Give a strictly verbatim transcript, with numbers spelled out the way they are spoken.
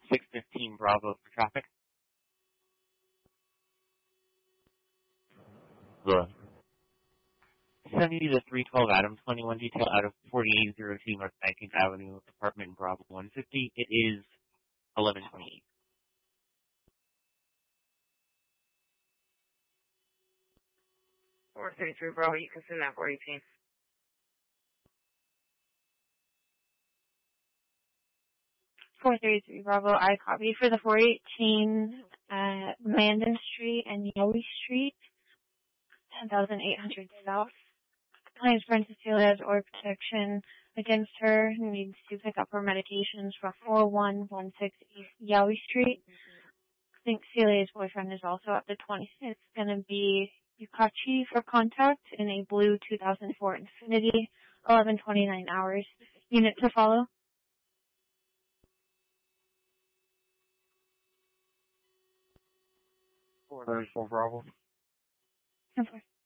six fifteen Bravo for traffic. The Send you the three twelve Adam twenty-one detail out of forty-eight oh two North nineteenth Avenue, apartment Bravo one fifty. It is eleven twenty-eight. four thirty-three Bravo, you can send that four eighteen. four thirty-three Bravo, I copy for the four eighteen at Landon Street and Yowie Street, ten thousand eight hundred South. Claims friend Cecilia has order protection against her, needs to pick up her medications for four one one six East Yowie Street. I think Celia's boyfriend is also at the twenty. It's going to be Yukachi for contact in a blue two thousand four Infiniti, eleven twenty-nine hours. Unit to follow. four thirty-four Bravo. ten four.